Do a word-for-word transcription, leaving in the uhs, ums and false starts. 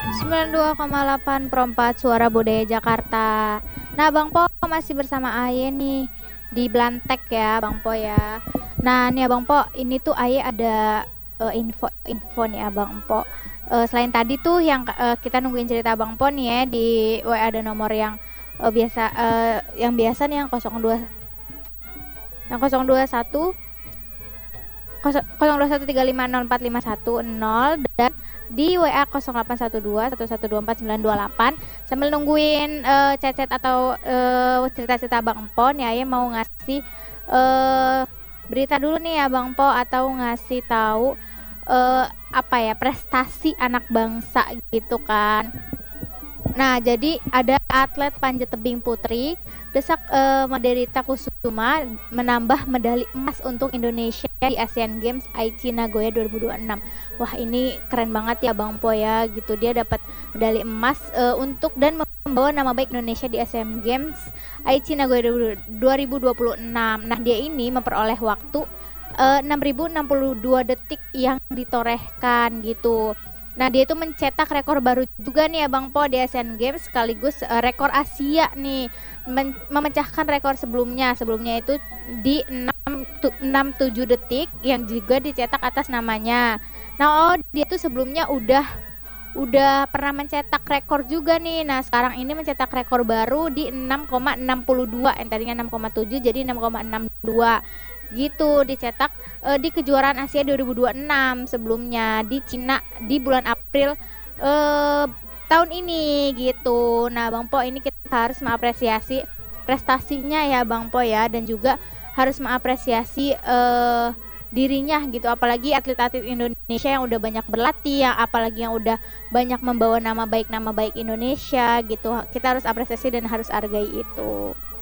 sembilan puluh dua koma delapan per empat Suara Budaya Jakarta. Nah, Bang Po masih bersama Aye nih di Blantek ya, Bang Po ya. Nah, nih Bang Po, ini tuh Aye ada eh, info info nih Abang Po. Eh, selain tadi tuh yang eh, kita nungguin cerita Bang Po nih ya di W A ada nomor yang eh, biasa eh, yang biasa nih yang nol dua yang nol dua satu nol dua satu tiga lima nol empat lima satu nol dan di W A nol delapan satu dua satu satu dua empat sembilan dua delapan. Sambil nungguin uh, chat-chat atau uh, cerita-cerita Bang Empo nih Ayah mau ngasih uh, berita dulu nih ya Bang Po atau ngasih tahu uh, apa ya prestasi anak bangsa gitu kan. Nah, jadi ada atlet panjat tebing putri Desak uh, Maderita Kusuma menambah medali emas untuk Indonesia di Asian Games Aichi Nagoya dua ribu dua puluh enam. Wah, ini keren banget ya Bang Po ya gitu. Dia dapat medali emas uh, untuk dan membawa nama baik Indonesia di Asian Games Aichi Nagoya dua ribu dua puluh enam. Nah, dia ini memperoleh waktu uh, enam ribu enam puluh dua detik yang ditorehkan gitu. Nah, dia itu mencetak rekor baru juga nih ya Bang Po di Asian Games sekaligus uh, rekor Asia nih, Men- memecahkan rekor sebelumnya. Sebelumnya itu di enam enam tujuh detik yang juga dicetak atas namanya. Nah, oh dia tuh sebelumnya udah udah pernah mencetak rekor juga nih. Nah, sekarang ini mencetak rekor baru di enam koma enam dua. Yang tadinya enam koma tujuh jadi enam koma enam dua. Gitu dicetak uh, di kejuaraan Asia dua ribu dua puluh enam sebelumnya di Cina di bulan April uh, tahun ini gitu. Nah, Bang Po ini kita harus mengapresiasi prestasinya ya Bang Po ya dan juga harus mengapresiasi uh, dirinya gitu, apalagi atlet-atlet Indonesia yang udah banyak berlatih, yang apalagi yang udah banyak membawa nama baik nama baik Indonesia gitu. Kita harus apresiasi dan harus hargai itu.